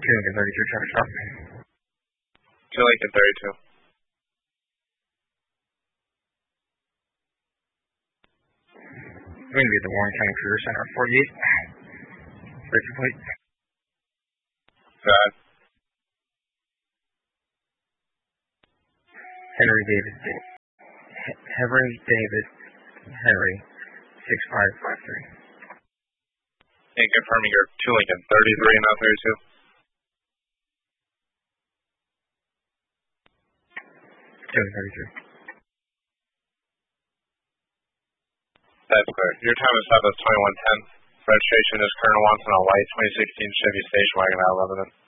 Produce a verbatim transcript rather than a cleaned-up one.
Lincoln thirty-two, traffic stop. two Lincoln thirty-two. We're going to be at the Warren County Career Center, forty-eight. Breaker plate. Good. Henry David. Henry David. Henry. six five five three. And confirming you're two Lincoln thirty-three and not thirty-two. two thirty-three. That's clear. Your time is up as twenty-one ten. Registration is Colonel Watson on white, twenty sixteen Chevy Station Wagon out of Lebanon.